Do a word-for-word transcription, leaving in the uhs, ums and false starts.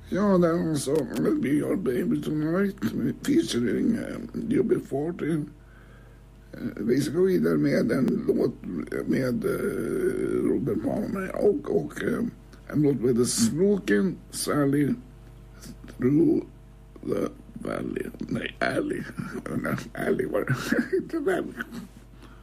Ja, den som I'll Be Your Baby Tonight featuring uh, U B fyrtio. Uh, vi ska gå vidare med en låt med uh, Robert Palmer och, och uh, en låt med The Smoking Sally Through the Valley. Nej, Alley. Alley var det. Inte Valley.